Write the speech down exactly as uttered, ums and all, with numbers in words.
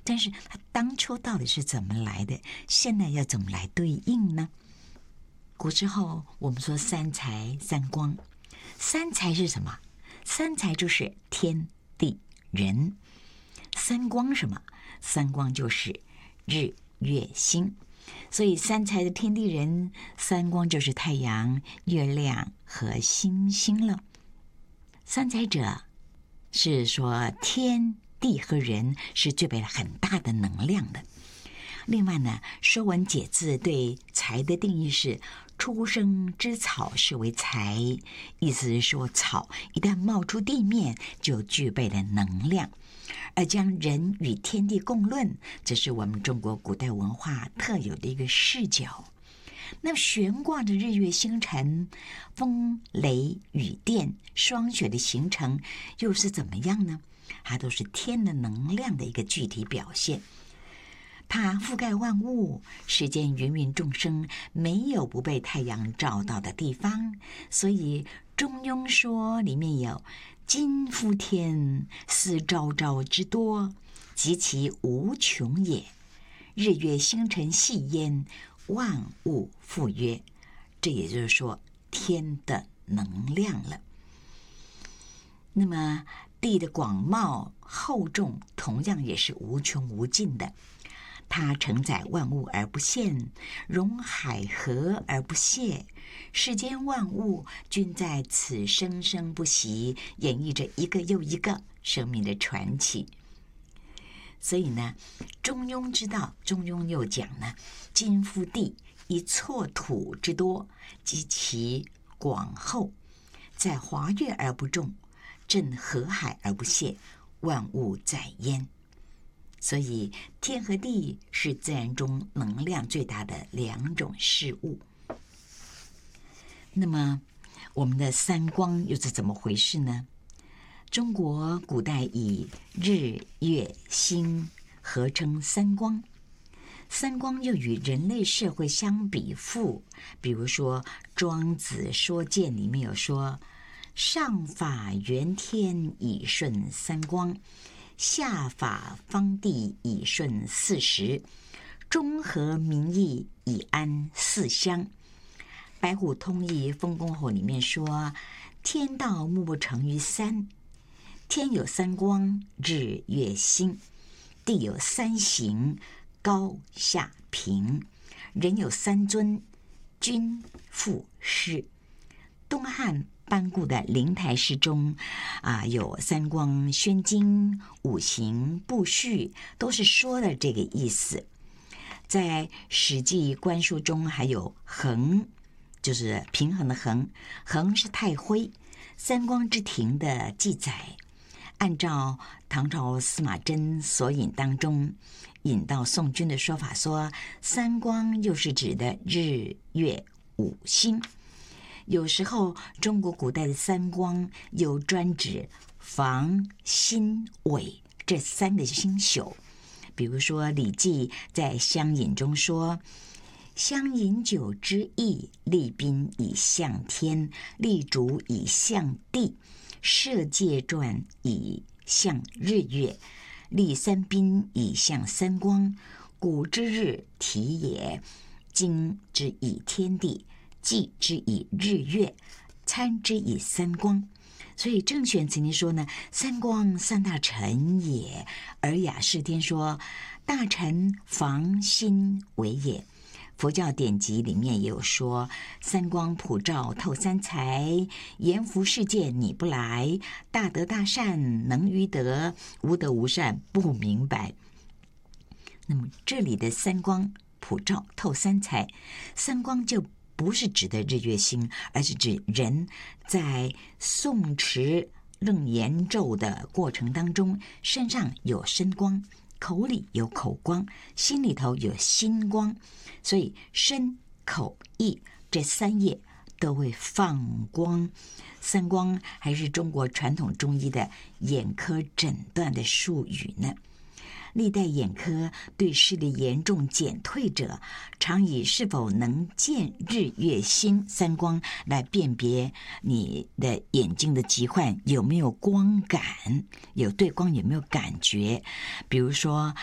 但是它当初到底是怎么来的？现在要怎么来对应呢？古时候我们说三才三光，三才是什么？三才就是天地人，三光什么？三光就是日月星。所以三才的天地人，三光就是太阳、月亮和星星了。三才者是说天地和人是具备了很大的能量的。另外呢，《说文解字》对才的定义是初生之草是为才，意思是说草一旦冒出地面就具备了能量。而将人与天地共论，这是我们中国古代文化特有的一个视角。那悬挂着日月星辰、风雷雨电霜雪的形成又是怎么样呢？它都是天的能量的一个具体表现。它覆盖万物，世间芸芸众生没有不被太阳照到的地方，所以《中庸说》里面有今夫天，思昭昭之多，及其无穷也。日月星辰系焉，万物复曰。这也就是说天的能量了。那么地的广袤厚重同样也是无穷无尽的，它承载万物而不限，容海河而不泄，世间万物均在此生生不息，演绎着一个又一个生命的传奇。所以呢，中庸之道，中庸又讲呢，今夫地，以错土之多，及其广厚，在华岳而不重，震河海而不泄，万物在焉。所以天和地是自然中能量最大的两种事物。那么我们的三光又是怎么回事呢？中国古代以日月星合称三光，三光又与人类社会相比附。比如说庄子说见里面有说，上法元天以顺三光，下法方地以顺四时，中和民意以安四乡。白虎通义丰公后里面说，天道目不成于三，天有三光，日月星；地有三形，高下平；人有三尊，君父师。东汉班固的灵台诗中啊，有三光宣经、五行布序，都是说的这个意思。在《史记·官书》中还有衡，就是平衡的衡，衡是太徽，三光之庭的记载。按照唐朝司马贞所引当中引到宋君的说法说，三光又是指的日月五星。有时候中国古代的三光有专指房、辛、尾这三个星宿。比如说礼记在相引中说，相饮酒之意，立宾以向天，立烛以向地，设戒传以向日月，立三宾以向三光。古之日体也，今之以天地，祭之以日月，参之以三光。所以郑玄曾经说呢，三光三大臣也。尔雅释天说，大臣房辛为也。佛教典籍里面也有说，三光普照透三才，阎浮世界你不来，大德大善能于德，无德无善不明白。那么这里的三光普照透三才，三光就不是指的日月星，而是指人在诵持楞严咒的过程当中，身上有身光，口里有口光，心里头有心光。所以身口意这三业都会放光。三光还是中国传统中医的眼科诊断的术语呢。历代眼科对视力严重减退者，常以是否能见日月星三光来辨别你的眼睛的疾患有没有光感，有对光有没有感觉。比如说